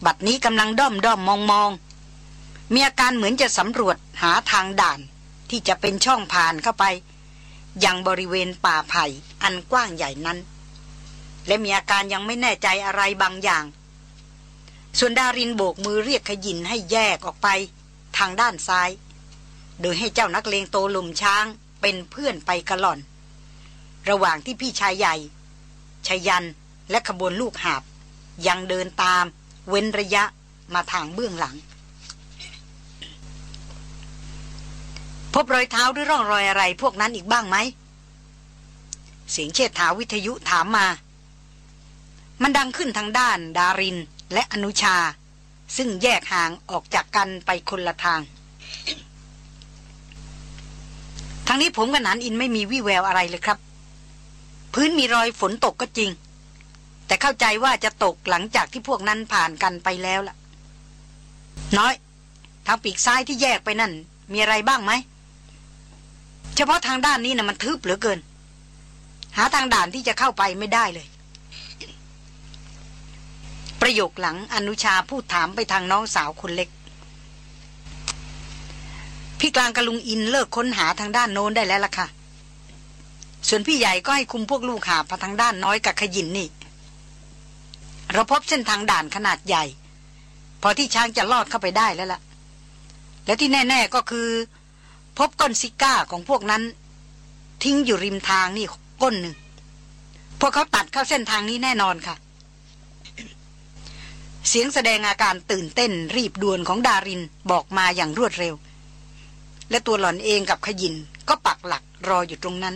บัดนี้กำลังด้อมมองมีอาการเหมือนจะสำรวจหาทางด่านที่จะเป็นช่องผ่านเข้าไปยังบริเวณป่าไผ่อันกว้างใหญ่นั้นและมีอาการยังไม่แน่ใจอะไรบางอย่างส่วนดารินโบกมือเรียกขยินให้แยกออกไปทางด้านซ้ายโดยให้เจ้านักเลงโตลุมช้างเป็นเพื่อนไปกะหล่อนระหว่างที่พี่ชายใหญ่ชยันและขบวนลูกหาบยังเดินตามเว้นระยะมาทางเบื้องหลังพบรอยเท้าหรือร่องรอยอะไรพวกนั้นอีกบ้างไหมเสียงเชษฐาวิทยุถามมามันดังขึ้นทางด้านดารินและอนุชาซึ่งแยกห่างออกจากกันไปคนละทางทางนี้ผมกับนันอินไม่มีวี่แววอะไรเลยครับพื้นมีรอยฝนตกก็จริงแต่เข้าใจว่าจะตกหลังจากที่พวกนั้นผ่านกันไปแล้วล่ะน้อยทางปีกซ้ายที่แยกไปนั่นมีอะไรบ้างไหมเฉพาะทางด้านนี้นะมันทึบเหลือเกินหาทางด่านที่จะเข้าไปไม่ได้เลยประโยคหลังอนุชาพูดถามไปทางน้องสาวคนเล็กพี่กลางกับลุงอินเลิกค้นหาทางด้านโน้นได้แล้วล่ะค่ะส่วนพี่ใหญ่ก็ให้คุมพวกลูกหาบมาทางด้านน้อยกับขยินนี่เราพบเส้นทางด่านขนาดใหญ่พอที่ช้างจะลอดเข้าไปได้แล้วล่ะและที่แน่ๆก็คือพบก้นซิก้าของพวกนั้นทิ้งอยู่ริมทางนี่ก้นหนึ่งพวกเขาตัดเข้าเส้นทางนี้แน่นอนค่ะเสียงแสดงอาการตื่นเต้นรีบด่วนของดารินบอกมาอย่างรวดเร็วและตัวหล่อนเองกับขยินก็ปักหลักรออยู่ตรงนั้น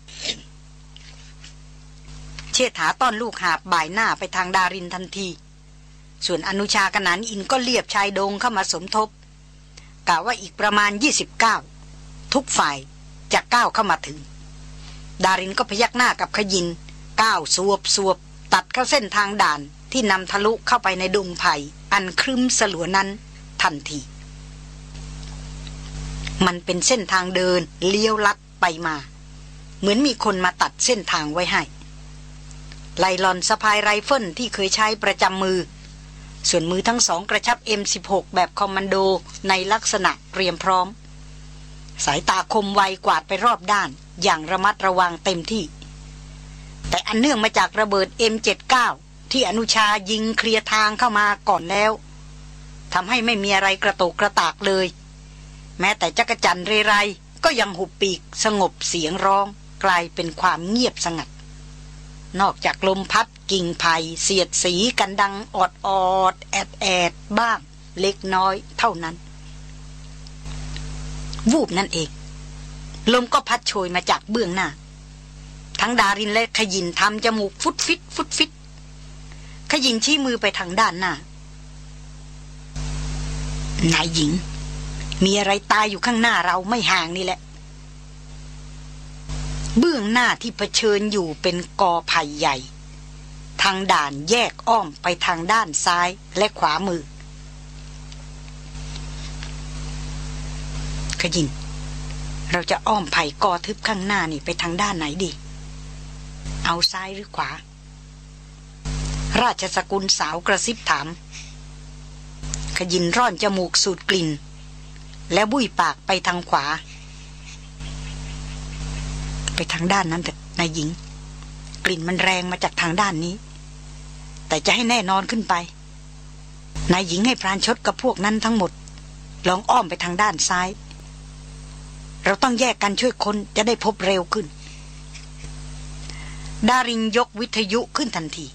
เชษฐาต้อนลูกหาบบ่ายหน้าไปทางดารินทันทีส่วนอนุชากนันอินก็เลียบชายโดงเข้ามาสมทบกะว่าอีกประมาณ29ทุกฝ่ายจะก้าวเข้ามาถึงดารินก็พยักหน้ากับขยินก้าวสวบตัดเข้าเส้นทางด่านที่นำทะลุเข้าไปในดงไผ่อันครึ้มสลัวนั้นทันทีมันเป็นเส้นทางเดินเลี้ยวลัดไปมาเหมือนมีคนมาตัดเส้นทางไว้ให้ไลลอนสะพายไรเฟิลที่เคยใช้ประจำมือส่วนมือทั้งสองกระชับ M16 แบบคอมมานโดในลักษณะเตรียมพร้อมสายตาคมไวกวาดไปรอบด้านอย่างระมัดระวังเต็มที่แต่อันเนื่องมาจากระเบิด M79 ที่อนุชายิงเคลียร์ทางเข้ามาก่อนแล้วทำให้ไม่มีอะไรกระโตกกระตากเลยแม้แต่จักจั่นเรไรก็ยังหุบปีกสงบเสียงร้องกลายเป็นความเงียบสงัดนอกจากลมพัดกิ่งไผ่เสียดสีกันดังออดแอดบ้างเล็กน้อยเท่านั้นวูบนั่นเองลมก็พัดโชยมาจากเบื้องหน้าทั้งดารินและขยินทำจมูกฟุดฟิตขยินชี้มือไปทางด้านหน้านายหญิงมีอะไรตายอยู่ข้างหน้าเราไม่ห่างนี่แหละเบื้องหน้าที่เผชิญอยู่เป็นกอไผ่ใหญ่ทางด่านแยกอ้อมไปทางด้านซ้ายและขวามือขยินเราจะอ้อมไผ่กอทึบข้างหน้านี่ไปทางด้านไหนดีเอาซ้ายหรือขวาราชสกุลสาวกระซิบถามขยินร่อนจมูกสูดกลิ่นแล้วบุ้ยปากไปทางขวาไปทางด้านนั้นแต่นายหญิงกลิ่นมันแรงมาจากทางด้านนี้แต่จะให้แน่นอนขึ้นไปนายหญิงให้พรานชดกับพวกนั้นทั้งหมดลองอ้อมไปทางด้านซ้ายเราต้องแยกกันช่วยคนจะได้พบเร็วขึ้นดารินยกวิทยุขึ้นทันที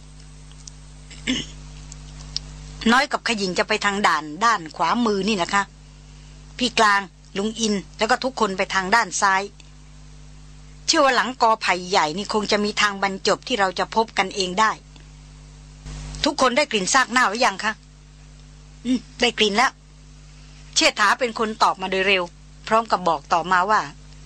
น้อยกับขยิงจะไปทางด้านขวามือนี่นะคะพี่กลางลุงอินแล้วก็ทุกคนไปทางด้านซ้ายเชื่อว่าหลังกอไผ่ใหญ่นี่คงจะมีทางบรรจบที่เราจะพบกันเองได้ทุกคนได้กลิ่นซากเน่าหรือยังคะได้กลิ่นแล้วเชษฐาเป็นคนตอบมาโดยเร็วพร้อมกับบอกต่อมาว่า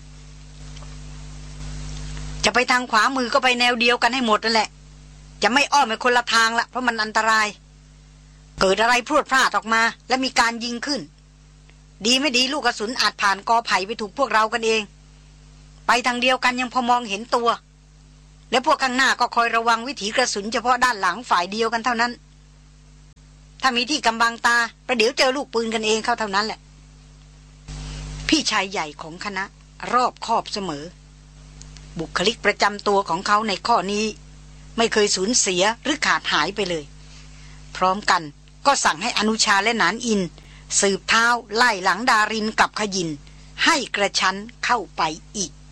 จะไปทางขวามือก็ไปแนวเดียวกันให้หมดนั่นแหละจะไม่อ้อมไปคนละทางละเพราะมันอันตรายเกิดอะไรพรวดพลาดออกมาและมีการยิงขึ้นดีไม่ดีลูกกระสุนอาจผ่านกอไผ่ไปถูกพวกเรากันเองไปทางเดียวกันยังพอมองเห็นตัวและพวกข้างหน้าก็คอยระวังวิถีกระสุนเฉพาะด้านหลังฝ่ายเดียวกันเท่านั้นถ้ามีที่กำบังตาประเดี๋ยวเจอลูกปืนกันเองเข้าเท่านั้นแหละพี่ชายใหญ่ของคณะรอบคอบเสมอบุคลิกประจำตัวของเขาในข้อนี้ไม่เคยสูญเสียหรือขาดหายไปเลยพร้อมกันก็สั่งให้อนุชาและนานอินสืบเท้าไล่หลังดารินกับขยินให้กระชั้นเข้าไปอีก